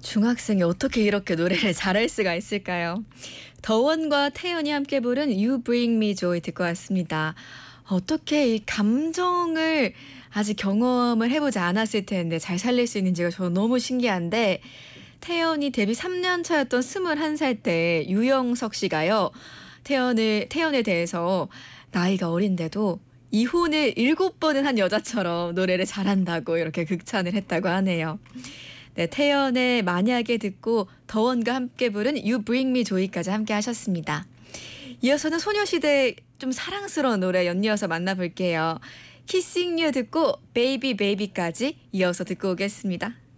중학생이 어떻게 이렇게 노래를 잘할 수가 있을까요? 더원과 태연이 함께 부른 You Bring Me Joy 듣고 왔습니다. 어떻게 이 감정을 아직 경험을 해보지 않았을 텐데 잘 살릴 수 있는지가 저는 너무 신기한데, 태연이 데뷔 3년 차였던 21살 때 유영석 씨가요, 태연에 대해서 나이가 어린데도 이혼을 7번은 한 여자처럼 노래를 잘한다고 이렇게 극찬을 했다고 하네요. 네, 태연의 만약에 듣고 더원과 함께 부른 You Bring Me Joy까지 함께 하셨습니다. 이어서는 소녀시대 좀 사랑스러운 노래 연이어서 만나볼게요. Kissing You 듣고 Baby Baby까지 이어서 듣고 오겠습니다.